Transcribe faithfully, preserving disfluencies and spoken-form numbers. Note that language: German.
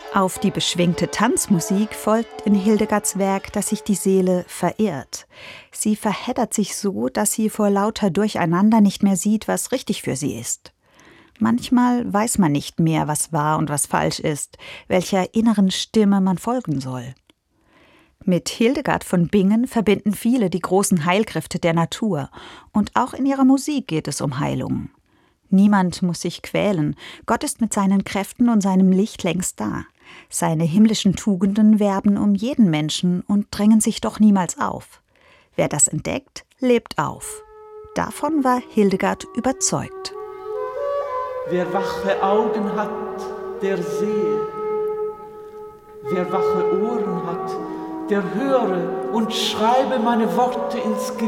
Auf die beschwingte Tanzmusik folgt in Hildegards Werk, dass sich die Seele verirrt. Sie verheddert sich so, dass sie vor lauter Durcheinander nicht mehr sieht, was richtig für sie ist. Manchmal weiß man nicht mehr, was wahr und was falsch ist, welcher inneren Stimme man folgen soll. Mit Hildegard von Bingen verbinden viele die großen Heilkräfte der Natur, und auch in ihrer Musik geht es um Heilung. Niemand muss sich quälen, Gott ist mit seinen Kräften und seinem Licht längst da. Seine himmlischen Tugenden werben um jeden Menschen und drängen sich doch niemals auf. Wer das entdeckt, lebt auf. Davon war Hildegard überzeugt. Wer wache Augen hat, der sehe. Wer wache Ohren hat, der höre und schreibe meine Worte ins Gewissen.